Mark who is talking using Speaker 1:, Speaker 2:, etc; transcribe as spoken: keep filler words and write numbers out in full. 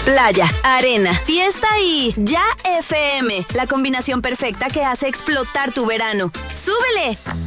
Speaker 1: Playa, arena, fiesta y ya F M. La combinación perfecta que hace explotar tu verano. ¡Súbele!